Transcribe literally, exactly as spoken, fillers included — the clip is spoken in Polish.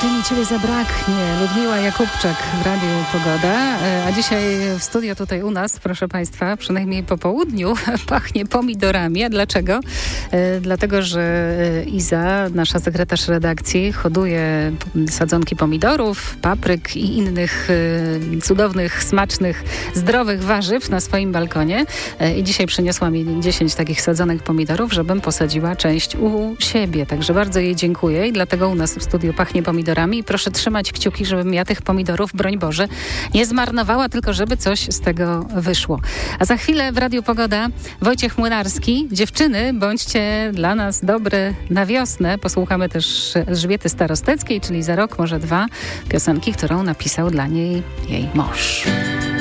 Gdy mi Ciebie zabraknie, Ludmiła Jakubczak w Radiu Pogoda, a dzisiaj w studio tutaj u nas, proszę Państwa, przynajmniej po południu pachnie pomidorami. A dlaczego? E, dlatego, że Iza, nasza sekretarz redakcji, hoduje sadzonki pomidorów, papryk i innych e, cudownych, smacznych, zdrowych warzyw na swoim balkonie. E, I dzisiaj przyniosła mi dziesięć takich sadzonek pomidorów, żebym posadziła część u siebie. Także bardzo jej dziękuję i dlatego u nas w studiu pachnie pomidorami i proszę trzymać kciuki, żebym ja tych pomidorów, broń Boże, nie zmarnowała, tylko żeby coś z tego wyszło. A za chwilę w Radiu Pogoda Wojciech Młynarski. Dziewczyny, bądźcie dla nas dobre na wiosnę. Posłuchamy też Elżbiety Starosteckiej, czyli za rok, może dwa, piosenki, którą napisał dla niej jej mąż.